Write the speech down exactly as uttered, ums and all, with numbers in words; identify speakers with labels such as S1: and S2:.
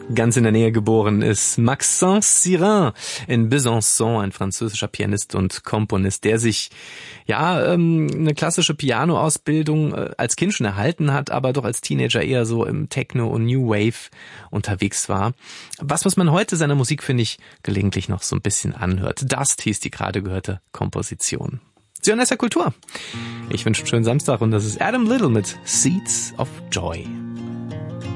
S1: Ganz in der Nähe geboren ist Maxence Sirin in Besançon, ein französischer Pianist und Komponist, der sich ja ähm, eine klassische Piano-Ausbildung äh, als Kind schon erhalten hat, aber doch als Teenager eher so im Techno und New Wave unterwegs war. Was, was man heute seiner Musik, finde ich, gelegentlich noch so ein bisschen anhört. Dust hieß die gerade gehörte Komposition. Sie hören S R Kultur. Ich wünsche einen schönen Samstag und das ist Adam Little mit Seeds of Joy.